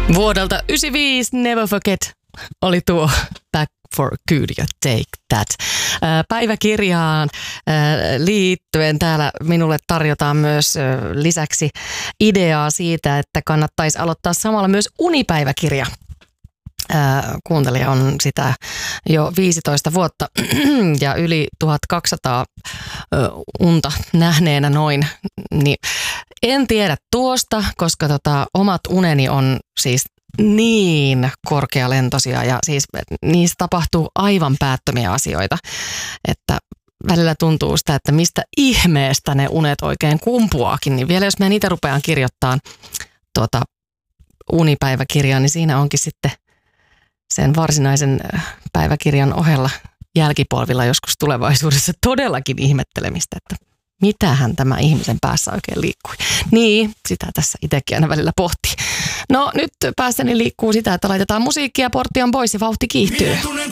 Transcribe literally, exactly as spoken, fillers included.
Vuodelta yhdeksänkymmentäviisi Never Forget oli tuo Back for Good ja Take That. Päiväkirjaan liittyen täällä minulle tarjotaan myös lisäksi ideaa siitä, että kannattaisi aloittaa samalla myös unipäiväkirja. Kuuntelija on sitä jo viisitoista vuotta ja yli tuhatkaksisataa unta nähneenä noin. Niin en tiedä tuosta, koska tota, omat uneni on siis niin korkealentoisia ja siis niissä tapahtuu aivan päättömiä asioita, että välillä tuntuu sitä, että mistä ihmeestä ne unet oikein kumpuaakin. Niin vielä jos mä niitä rupean kirjoittamaan tuota unipäiväkirjaa, niin siinä onkin sitten sen varsinaisen päiväkirjan ohella jälkipolvilla joskus tulevaisuudessa todellakin ihmettelemistä, että mitähän tämä ihmisen päässä oikein liikkui. Niin, sitä tässä itsekin aina välillä pohtii. No nyt päässäni liikkuu sitä, että laitetaan musiikkia, portti on pois ja vauhti kiihtyy.